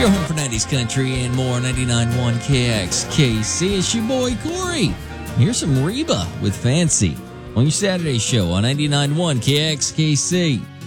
Your home for 90s country and more. 99.1 KXKC. It's your boy Corey. Here's some Reba with Fancy on your Saturday show on 99.1 KXKC.